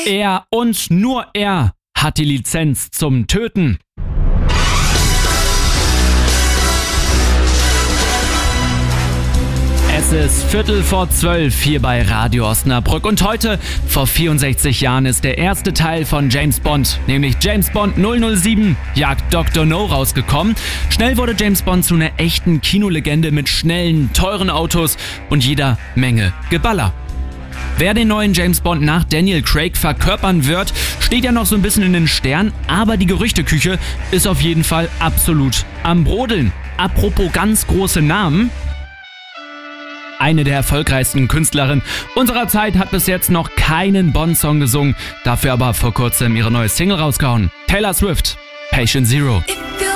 Er und nur er hat die Lizenz zum Töten. Es ist 11:45 hier bei Radio Osnabrück und heute, vor 64 Jahren, ist der erste Teil von James Bond, nämlich James Bond 007, Jagd Dr. No, rausgekommen. Schnell wurde James Bond zu einer echten Kinolegende mit schnellen, teuren Autos und jeder Menge Geballer. Wer den neuen James Bond nach Daniel Craig verkörpern wird, steht ja noch so ein bisschen in den Sternen, aber die Gerüchteküche ist auf jeden Fall absolut am Brodeln. Apropos ganz große Namen: eine der erfolgreichsten Künstlerinnen unserer Zeit hat bis jetzt noch keinen Bond-Song gesungen, dafür aber vor kurzem ihre neue Single rausgehauen. Taylor Swift, Patient Zero.